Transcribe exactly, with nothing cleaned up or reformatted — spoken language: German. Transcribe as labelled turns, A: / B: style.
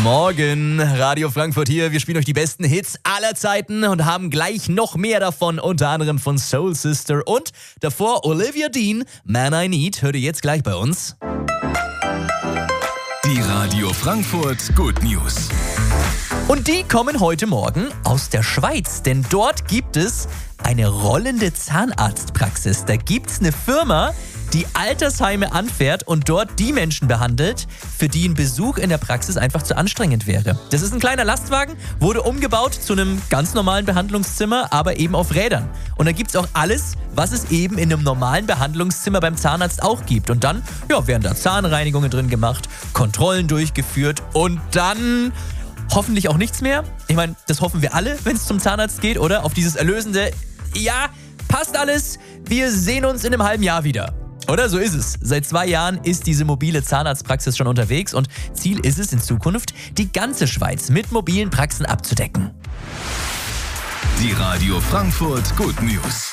A: Morgen, Radio Frankfurt hier. Wir spielen euch die besten Hits aller Zeiten und haben gleich noch mehr davon, unter anderem von Soul Sister und davor Olivia Dean, Man I Need. Hört ihr jetzt gleich bei uns.
B: Die Radio Frankfurt Good News.
A: Und die kommen heute Morgen aus der Schweiz, denn dort gibt es eine rollende Zahnarztpraxis. Da gibt es eine Firma, die Altersheime anfährt und dort die Menschen behandelt, für die ein Besuch in der Praxis einfach zu anstrengend wäre. Das ist ein kleiner Lastwagen, wurde umgebaut zu einem ganz normalen Behandlungszimmer, aber eben auf Rädern. Und da gibt es auch alles, was es eben in einem normalen Behandlungszimmer beim Zahnarzt auch gibt. Und dann ja, werden da Zahnreinigungen drin gemacht, Kontrollen durchgeführt und dann hoffentlich auch nichts mehr. Ich meine, das hoffen wir alle, wenn es zum Zahnarzt geht, oder? Auf dieses erlösende, ja, passt alles, wir sehen uns in einem halben Jahr wieder. Oder so ist es. Seit zwei Jahren ist diese mobile Zahnarztpraxis schon unterwegs und Ziel ist es in Zukunft, die ganze Schweiz mit mobilen Praxen abzudecken.
B: Die Radio Frankfurt Good News.